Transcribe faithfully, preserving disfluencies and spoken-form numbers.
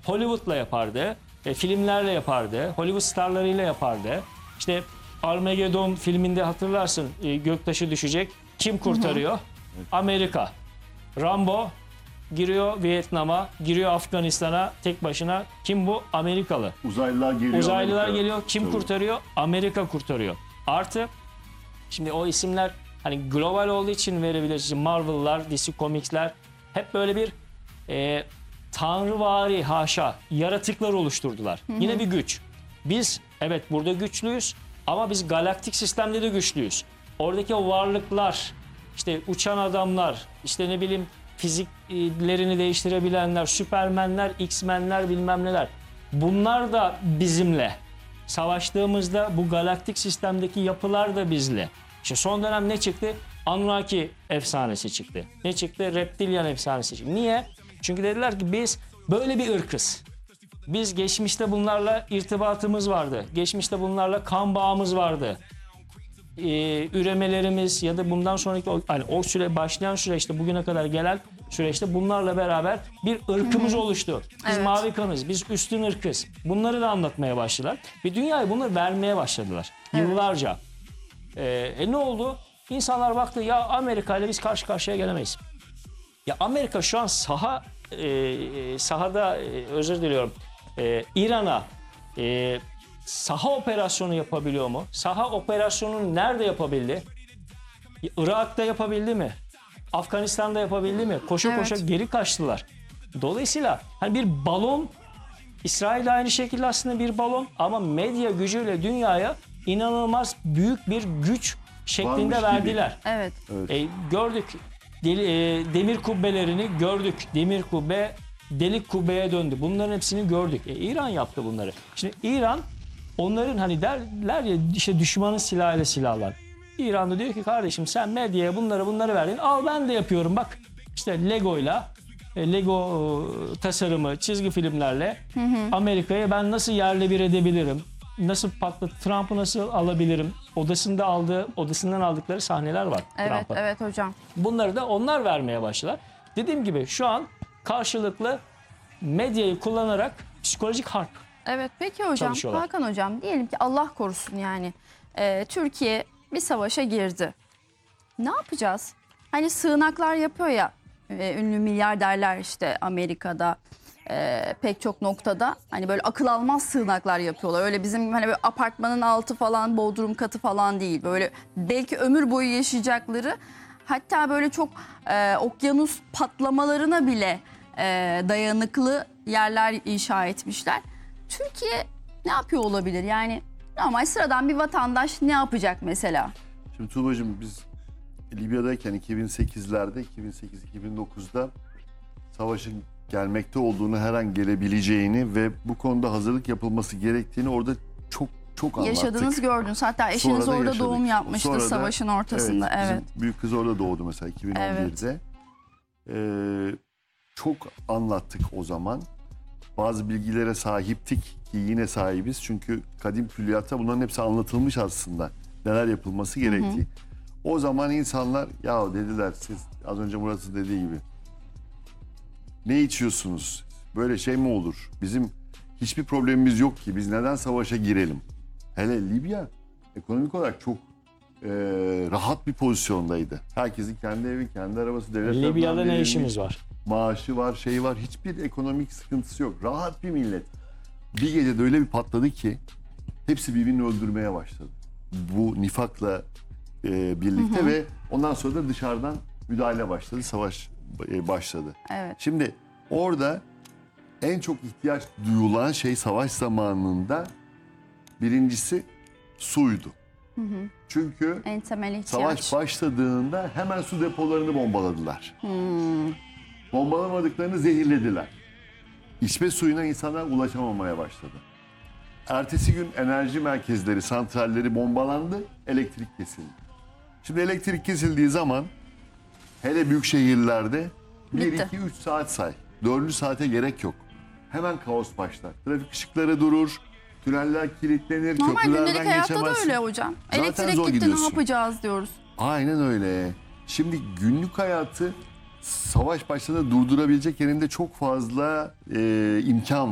Hollywood'la yapardı, e, filmlerle yapardı, Hollywood starlarıyla yapardı. İşte Armageddon filminde hatırlarsın, e, göktaşı düşecek. Kim kurtarıyor? Hı hı. Amerika. Rambo giriyor Vietnam'a, giriyor Afganistan'a tek başına. Kim bu? Amerikalı. Uzaylılar geliyor. Uzaylılar Amerika. geliyor. Kim Tabii. kurtarıyor? Amerika kurtarıyor. Artı şimdi o isimler hani global olduğu için verebiliriz. Marvel'lar, D C Comics'ler hep böyle bir e, tanrıvari haşa yaratıklar oluşturdular. Hı hı. Yine bir güç. Biz evet burada güçlüyüz ama biz galaktik sistemde de güçlüyüz. Oradaki o varlıklar, işte uçan adamlar, işte ne bileyim fiziklerini değiştirebilenler, Süpermenler, X-Menler bilmem neler. Bunlar da bizimle. Savaştığımızda bu galaktik sistemdeki yapılar da bizle. İşte son dönem ne çıktı? Anunnaki efsanesi çıktı. Ne çıktı? Reptilyan efsanesi çıktı. Niye? Çünkü dediler ki biz böyle bir ırkız. Biz geçmişte bunlarla irtibatımız vardı. Geçmişte bunlarla kan bağımız vardı. Ee, üremelerimiz ya da bundan sonraki o, hani o süre başlayan süreçte bugüne kadar gelen süreçte bunlarla beraber bir ırkımız Hı -hı. oluştu. Biz evet. mavi kanız, biz üstün ırkız. Bunları da anlatmaya başladılar. Ve dünyaya bunları vermeye başladılar. Evet. Yıllarca. Ee, e ne oldu? İnsanlar baktı ya Amerika ile biz karşı karşıya gelemeyiz. Ya Amerika şu an saha e, sahada e, özür diliyorum. E, İran'a e, saha operasyonu yapabiliyor mu? Saha operasyonunu nerede yapabildi? Irak'ta yapabildi mi? Afganistan'da yapabildi mi? Koşa evet. koşa geri kaçtılar. Dolayısıyla hani bir balon, İsrail aynı şekilde aslında bir balon ama medya gücüyle dünyaya inanılmaz büyük bir güç şeklinde Varmış verdiler. Gibi. Evet. evet. E, gördük deli, e, demir kubbelerini gördük. Demir kubbe delik kubbeye döndü. Bunların hepsini gördük. E, İran yaptı bunları. Şimdi İran onların hani derler ya işte düşmanın silahıyla silahlar. İran'da diyor ki kardeşim sen medyaya bunları bunları verdin. Al ben de yapıyorum bak. İşte Lego'yla Lego tasarımı çizgi filmlerle Amerika'ya ben nasıl yerle bir edebilirim? Nasıl patlat Trump'ı nasıl alabilirim? Odasında aldığı odasından aldıkları sahneler var. Evet Trump'a. evet hocam. Bunları da onlar vermeye başladılar. Dediğim gibi şu an karşılıklı medyayı kullanarak psikolojik harp. Evet peki hocam Hakan hocam diyelim ki Allah korusun yani e, Türkiye bir savaşa girdi. Ne yapacağız? Hani sığınaklar yapıyor ya e, ünlü milyarderler işte Amerika'da e, pek çok noktada hani böyle akıl almaz sığınaklar yapıyorlar. Öyle bizim hani böyle apartmanın altı falan bodrum katı falan değil. Böyle belki ömür boyu yaşayacakları hatta böyle çok e, okyanus patlamalarına bile e, dayanıklı yerler inşa etmişler. Türkiye ne yapıyor olabilir? Yani normal sıradan bir vatandaş ne yapacak mesela? Şimdi Tuğba'cığım biz Libya'dayken iki bin sekizlerde, iki bin sekiz iki bin dokuzda savaşın gelmekte olduğunu, her an gelebileceğini ve bu konuda hazırlık yapılması gerektiğini orada çok çok anlattık. Yaşadınız, gördünüz. Hatta eşiniz orada yaşadık. Doğum yapmıştı Sonra savaşın da, ortasında. Evet, evet. Büyük kız orada doğdu mesela iki bin on birde. Evet. Ee, çok anlattık o zaman. Bazı bilgilere sahiptik ki yine sahibiz. Çünkü kadim külliyatta bunların hepsi anlatılmış aslında. Neler yapılması gerektiği. Hı hı. O zaman insanlar ya dediler siz az önce Murat'ın dediği gibi. Ne içiyorsunuz? Böyle şey mi olur? Bizim hiçbir problemimiz yok ki. Biz neden savaşa girelim? Hele Libya ekonomik olarak çok e, rahat bir pozisyondaydı. Herkesin kendi evi, kendi arabası. Libya'da ne işimiz var? Maaşı var, şey var. Hiçbir ekonomik sıkıntısı yok. Rahat bir millet. Bir gecede öyle bir patladı ki hepsi birbirini öldürmeye başladı. Bu nifakla e, birlikte hı hı. ve ondan sonra da dışarıdan müdahale başladı. Savaş e, başladı. Evet. Şimdi orada en çok ihtiyaç duyulan şey savaş zamanında birincisi suydu. Hı hı. Çünkü en temel ihtiyaç. Savaş başladığında hemen su depolarını bombaladılar. Hmm. Bombalamadıklarını zehirlediler. İçme suyuna insanlar ulaşamamaya başladı. Ertesi gün enerji merkezleri, santralleri bombalandı, elektrik kesildi. Şimdi elektrik kesildiği zaman hele büyük şehirlerde bir iki üç saat say. dördüncü saate gerek yok. Hemen kaos başlar. Trafik ışıkları durur, tüneller kilitlenir, normal köprülerden gündelik hayatta geçemezsin. da öyle hocam. Zaten elektrik zor gitti gidiyorsun. Ne yapacağız diyoruz. Aynen öyle. Şimdi günlük hayatı savaş başladığında durdurabilecek elinde çok fazla e, imkan